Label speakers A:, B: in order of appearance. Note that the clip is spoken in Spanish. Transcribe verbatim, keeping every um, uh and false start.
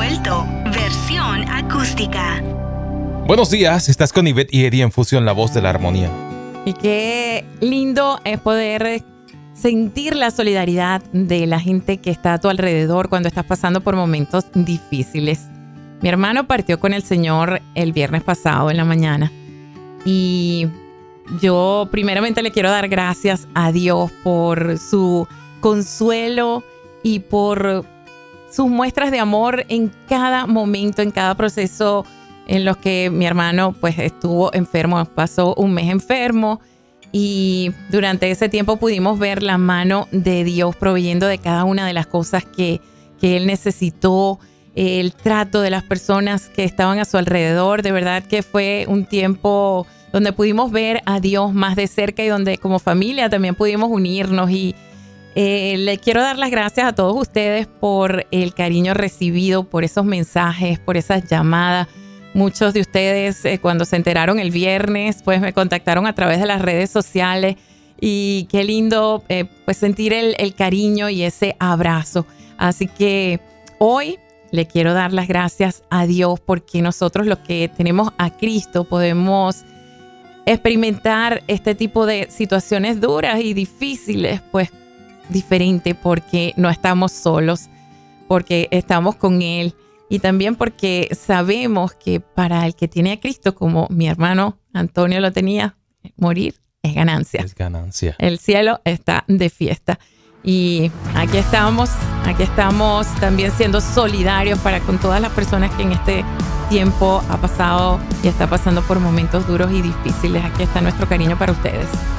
A: Suelto, versión acústica.
B: Buenos días, estás con Ivette y Eddie en Fusión, la voz de la armonía.
C: Y qué lindo es poder sentir la solidaridad de la gente que está a tu alrededor cuando estás pasando por momentos difíciles. Mi hermano partió con el Señor el viernes pasado en la mañana y yo primeramente le quiero dar gracias a Dios por su consuelo y por sus muestras de amor en cada momento, en cada proceso en los que mi hermano pues estuvo enfermo, pasó un mes enfermo y durante ese tiempo pudimos ver la mano de Dios proveyendo de cada una de las cosas que, que él necesitó, el trato de las personas que estaban a su alrededor. De verdad que fue un tiempo donde pudimos ver a Dios más de cerca y donde como familia también pudimos unirnos y eh, le quiero dar las gracias a todos ustedes por el cariño recibido, por esos mensajes, por esas llamadas. Muchos de ustedes eh, cuando se enteraron el viernes, pues me contactaron a través de las redes sociales y qué lindo eh, pues sentir el, el cariño y ese abrazo. Así que hoy le quiero dar las gracias a Dios porque nosotros los que tenemos a Cristo podemos experimentar este tipo de situaciones duras y difíciles, pues diferente porque no estamos solos, porque estamos con Él. Y también porque sabemos que para el que tiene a Cristo, como mi hermano Antonio lo tenía, morir es ganancia.
B: Es ganancia.
C: El cielo está de fiesta. Y aquí estamos, aquí estamos también siendo solidarios para con todas las personas que en este tiempo ha pasado y está pasando por momentos duros y difíciles. Aquí está nuestro cariño para ustedes.